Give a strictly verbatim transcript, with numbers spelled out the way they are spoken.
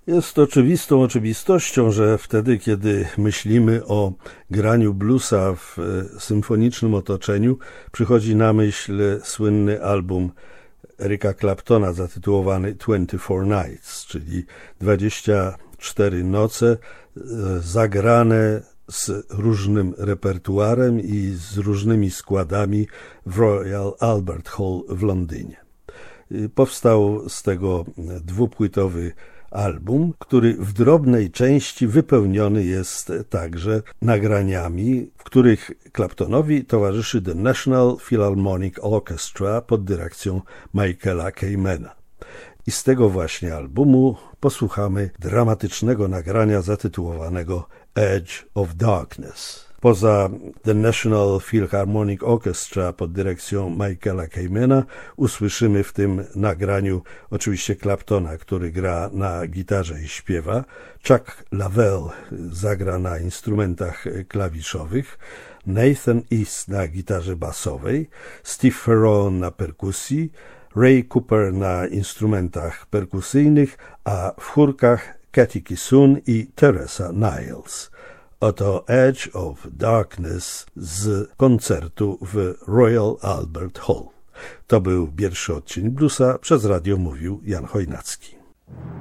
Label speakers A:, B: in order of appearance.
A: Jest oczywistą oczywistością, że wtedy, kiedy myślimy o graniu bluesa w symfonicznym otoczeniu, przychodzi na myśl słynny album Erika Claptona zatytułowany twenty-four Nights, czyli dwadzieścia cztery noce zagrane z różnym repertuarem i z różnymi składami w Royal Albert Hall w Londynie. Powstał z tego dwupłytowy album, który w drobnej części wypełniony jest także nagraniami, w których Claptonowi towarzyszy The National Philharmonic Orchestra pod dyrekcją Michaela Kaymana. I z tego właśnie albumu posłuchamy dramatycznego nagrania zatytułowanego Edge of Darkness. Poza The National Philharmonic Orchestra pod dyrekcją Michaela Kaymana usłyszymy w tym nagraniu oczywiście Claptona, który gra na gitarze i śpiewa, Chuck Leavell zagra na instrumentach klawiszowych, Nathan East na gitarze basowej, Steve Ferron na perkusji, Ray Cooper na instrumentach perkusyjnych, a w chórkach Cathy Kissoon i Teresa Niles. Oto Edge of Darkness z koncertu w Royal Albert Hall. To był pierwszy odcinek bluesa, przez radio mówił Jan Chojnacki.